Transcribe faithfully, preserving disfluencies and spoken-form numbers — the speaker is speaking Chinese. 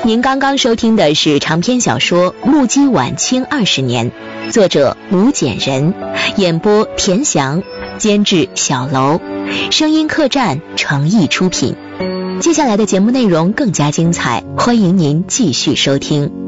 您刚刚收听的是长篇小说《目击晚清二十年》，作者吴简人，演播田翔，监制小楼，声音客栈诚意出品。接下来的节目内容更加精彩，欢迎您继续收听。